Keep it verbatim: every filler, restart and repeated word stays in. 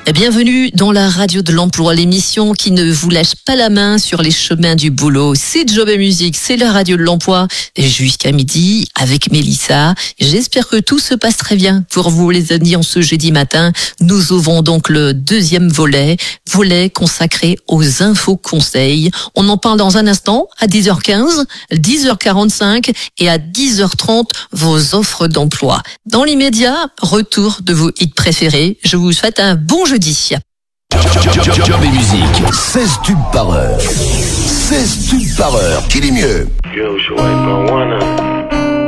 Bienvenue dans la radio de l'emploi, l'émission qui ne vous lâche pas la main sur les chemins du boulot. C'est Job et Musique, c'est la radio de l'emploi jusqu'à midi avec Mélissa. J'espère que tout se passe très bien pour vous les amis en ce jeudi matin. Nous ouvrons donc le deuxième volet, volet consacré aux infos conseils. On en parle dans un instant à dix heures quinze, dix heures quarante-cinq et à dix heures trente vos offres d'emploi. Dans l'immédiat, retour de vos hits préférés. Je vous souhaite un bon jeudi. Job et musique, seize tubes par heure. seize tubes par heure, qui dit mieux? Yo, je suis marijuana.